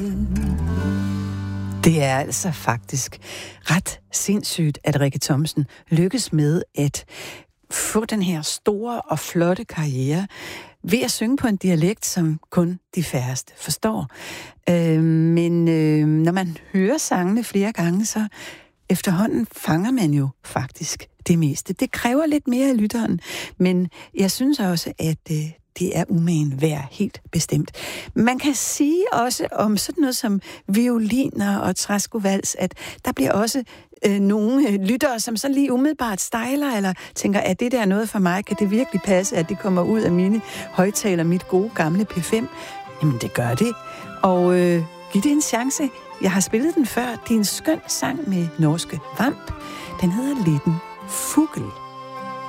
Det er altså faktisk ret sindssygt, at Rikke Thomsen lykkes med at få den her store og flotte karriere ved at synge på en dialekt, som kun de færreste forstår. Men når man hører sangene flere gange, så efterhånden fanger man jo faktisk det meste. Det kræver lidt mere af lytteren, men jeg synes også, at det er umagen værd, helt bestemt. Man kan sige også om sådan noget som violiner og træskovals, at der bliver også nogle lyttere, som så lige umiddelbart stejler, eller tænker, at det der er noget for mig, kan det virkelig passe, at det kommer ud af mine højttaler, mit gode gamle P5? Jamen, det gør det. Og giv det en chance. Jeg har spillet den før. Det er en skøn sang med norske Vamp. Den hedder Liten Fugl.